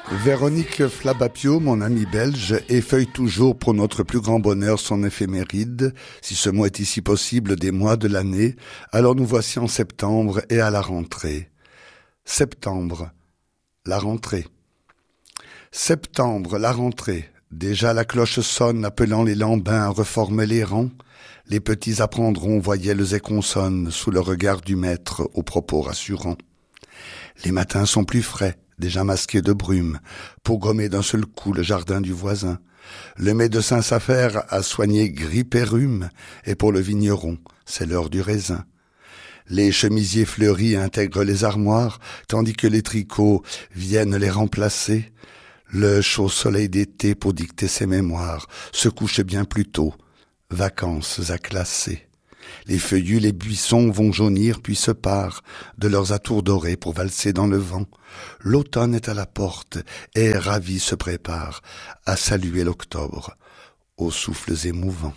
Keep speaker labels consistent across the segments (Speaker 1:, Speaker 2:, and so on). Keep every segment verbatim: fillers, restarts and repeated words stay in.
Speaker 1: Véronique Flabapio, mon amie belge, effeuille toujours pour notre plus grand bonheur son éphéméride, si ce mot est ici possible, des mois de l'année. Alors nous voici en septembre et à la rentrée. Septembre, la rentrée. Septembre, la rentrée. Déjà la cloche sonne, appelant les lambins à reformer les rangs. Les petits apprendront voyelles et consonnes sous le regard du maître aux propos rassurants. Les matins sont plus frais, déjà masqués de brume, pour gommer d'un seul coup le jardin du voisin. Le médecin s'affaire à soigner grippe et rhume, et pour le vigneron, c'est l'heure du raisin. Les chemisiers fleuris intègrent les armoires, tandis que les tricots viennent les remplacer. Le chaud soleil d'été pour dicter ses mémoires se couche bien plus tôt, vacances à classer. Les feuillus, les buissons vont jaunir puis se parent de leurs atours dorés pour valser dans le vent. L'automne est à la porte et ravi se prépare à saluer l'octobre aux souffles émouvants.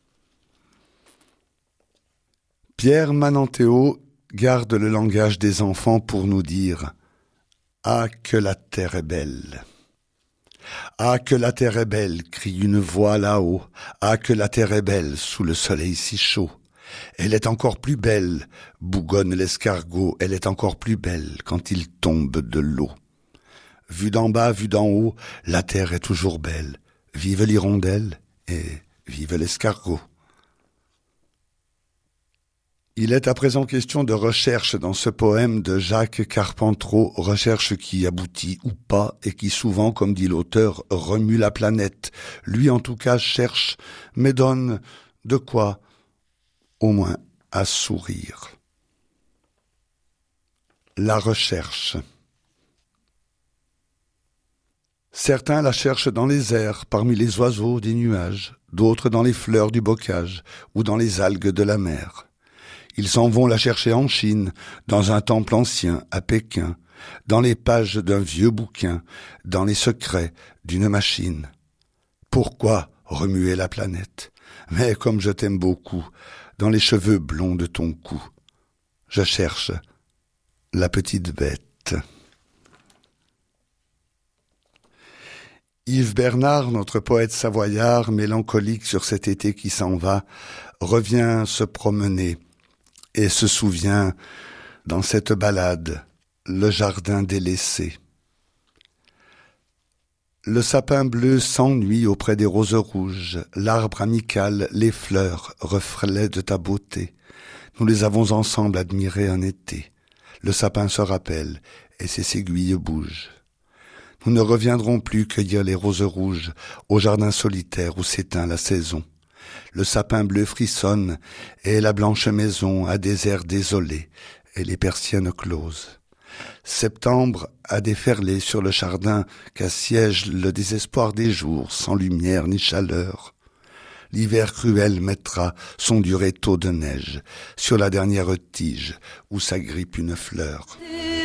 Speaker 1: Pierre Mananthéo garde le langage des enfants pour nous dire « Ah, que la terre est belle !» Ah, que la terre est belle, crie une voix là-haut. Ah, que la terre est belle, sous le soleil si chaud. Elle est encore plus belle, bougonne l'escargot, elle est encore plus belle quand il tombe de l'eau. Vue d'en bas, vue d'en haut, la terre est toujours belle. Vive l'hirondelle et vive l'escargot. Il est à présent question de recherche dans ce poème de Jacques Carpentreau, recherche qui aboutit ou pas et qui souvent, comme dit l'auteur, remue la planète. Lui en tout cas cherche, mais donne de quoi, au moins, à sourire. La recherche. Certains la cherchent dans les airs, parmi les oiseaux des nuages, d'autres dans les fleurs du bocage ou dans les algues de la mer. Ils s'en vont la chercher en Chine, dans un temple ancien, à Pékin, dans les pages d'un vieux bouquin, dans les secrets d'une machine. Pourquoi remuer la planète? Mais comme je t'aime beaucoup, dans les cheveux blonds de ton cou, je cherche la petite bête. Yves Bernard, notre poète savoyard, mélancolique sur cet été qui s'en va, revient se promener et se souvient, dans cette balade, le jardin délaissé. Le sapin bleu s'ennuie auprès des roses rouges, l'arbre amical, les fleurs, reflets de ta beauté. Nous les avons ensemble admirés un été. Le sapin se rappelle et ses aiguilles bougent. Nous ne reviendrons plus cueillir les roses rouges au jardin solitaire où s'éteint la saison. Le sapin bleu frissonne et la blanche maison a des airs désolés et les persiennes closes. Septembre a déferlé sur le jardin qu'assiège le désespoir des jours sans lumière ni chaleur. L'hiver cruel mettra son dur étau de neige sur la dernière tige où s'agrippe une fleur.